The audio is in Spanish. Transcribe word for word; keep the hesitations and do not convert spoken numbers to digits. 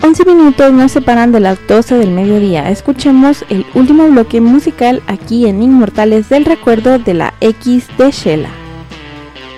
once minutos nos separan de las doce del mediodía. Escuchemos el último bloque musical aquí en Inmortales del Recuerdo de la X de Shela.